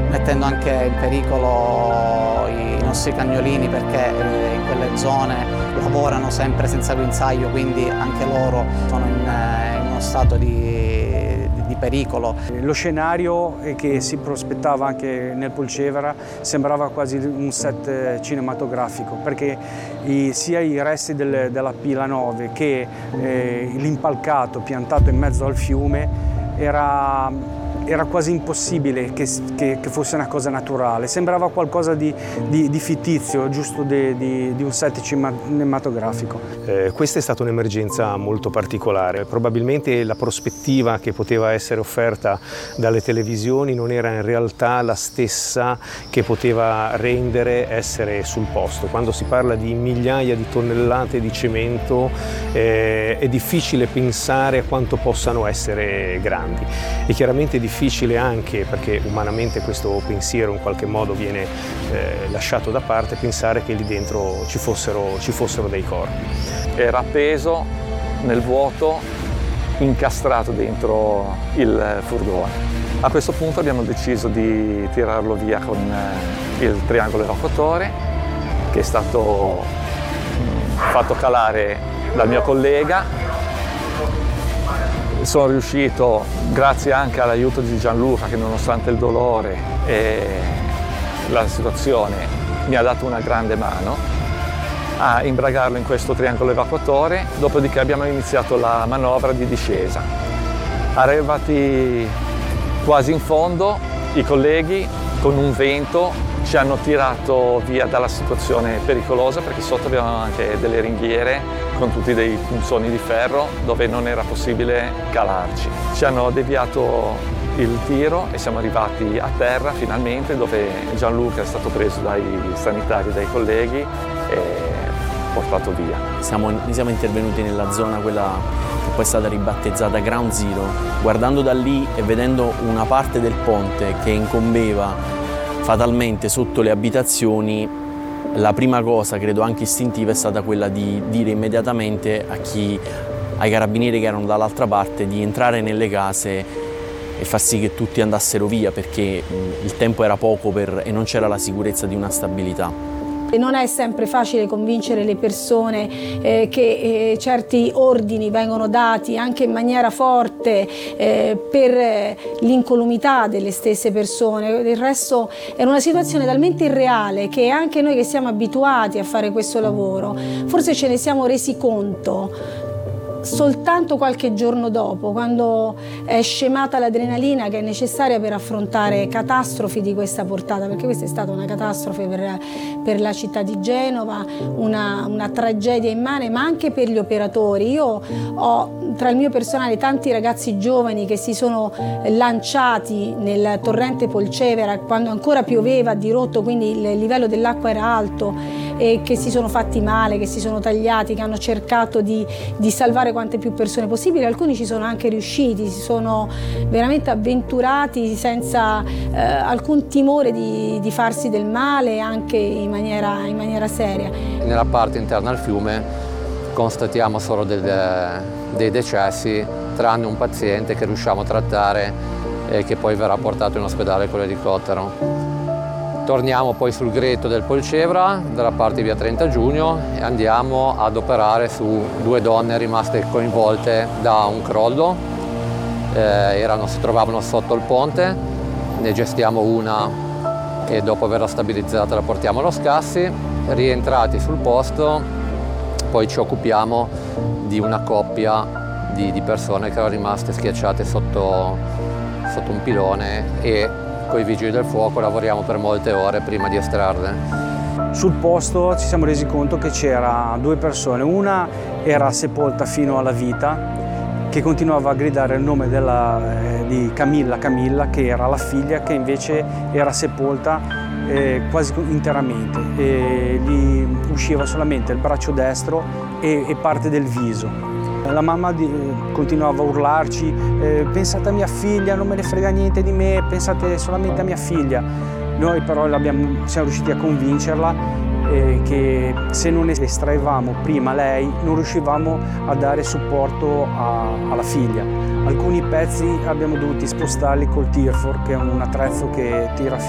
mettendo anche in pericolo i nostri cagnolini, perché in quelle zone lavorano sempre senza guinzaglio, quindi anche loro sono in uno stato di pericolo. Lo scenario che si prospettava anche nel Polcevera sembrava quasi un set cinematografico, perché sia i resti della pila 9 che l'impalcato piantato in mezzo al fiume era quasi impossibile che fosse una cosa naturale, sembrava qualcosa di fittizio, giusto di un set cinematografico. Questa è stata un'emergenza molto particolare, probabilmente la prospettiva che poteva essere offerta dalle televisioni non era in realtà la stessa che poteva rendere essere sul posto. Quando si parla di migliaia di tonnellate di cemento è difficile pensare a quanto possano essere grandi. È chiaramente difficile anche, perché umanamente questo pensiero in qualche modo viene lasciato da parte, pensare che lì dentro ci fossero dei corpi. Era appeso nel vuoto, incastrato dentro il furgone. A questo punto abbiamo deciso di tirarlo via con il triangolo evacuatore, che è stato fatto calare dal mio collega. Sono riuscito, grazie anche all'aiuto di Gianluca, che nonostante il dolore e la situazione mi ha dato una grande mano, a imbragarlo in questo triangolo evacuatore, dopodiché abbiamo iniziato la manovra di discesa. Arrivati quasi in fondo, i colleghi con un vento ci hanno tirato via dalla situazione pericolosa, perché sotto avevamo anche delle ringhiere con tutti dei punzoni di ferro dove non era possibile calarci. Ci hanno deviato il tiro e siamo arrivati a terra finalmente, dove Gianluca è stato preso dai sanitari, dai colleghi e portato via. Siamo intervenuti nella zona, quella che poi è stata ribattezzata Ground Zero. Guardando da lì e vedendo una parte del ponte che incombeva fatalmente sotto le abitazioni, la prima cosa, credo anche istintiva, è stata quella di dire immediatamente ai carabinieri che erano dall'altra parte di entrare nelle case e far sì che tutti andassero via, perché il tempo era poco e non c'era la sicurezza di una stabilità. E non è sempre facile convincere le persone che certi ordini vengono dati anche in maniera forte per l'incolumità delle stesse persone. Del resto è una situazione talmente irreale che anche noi che siamo abituati a fare questo lavoro forse ce ne siamo resi conto soltanto qualche giorno dopo, quando è scemata l'adrenalina che è necessaria per affrontare catastrofi di questa portata, perché questa è stata una catastrofe per la città di Genova, una tragedia immane, ma anche per gli operatori. Io ho tra il mio personale tanti ragazzi giovani che si sono lanciati nel torrente Polcevera quando ancora pioveva a dirotto, quindi il livello dell'acqua era alto, e che si sono fatti male, che si sono tagliati, che hanno cercato di salvare quante più persone possibile. Alcuni ci sono anche riusciti, si sono veramente avventurati senza alcun timore di farsi del male, anche in maniera seria. Nella parte interna al fiume constatiamo solo dei decessi, tranne un paziente che riusciamo a trattare e che poi verrà portato in ospedale con l'elicottero. Torniamo poi sul greto del Polcevera, dalla parte di via 30 giugno, e andiamo ad operare su 2 donne rimaste coinvolte da un crollo. Si trovavano sotto il ponte, ne gestiamo una e dopo averla stabilizzata la portiamo allo Scassi. Rientrati sul posto, poi ci occupiamo di una coppia di persone che erano rimaste schiacciate sotto un pilone, e con i vigili del fuoco lavoriamo per molte ore prima di estrarle. Sul posto ci siamo resi conto che c'era 2 persone, una era sepolta fino alla vita, che continuava a gridare il nome di Camilla, che era la figlia, che invece era sepolta quasi interamente, e gli usciva solamente il braccio destro e parte del viso. La mamma continuava a urlarci: pensate a mia figlia, non me ne frega niente di me, pensate solamente a mia figlia. Noi però siamo riusciti a convincerla che se non estraevamo prima lei non riuscivamo a dare supporto alla figlia. Alcuni pezzi abbiamo dovuto spostarli col Tirfor, che è un attrezzo che tira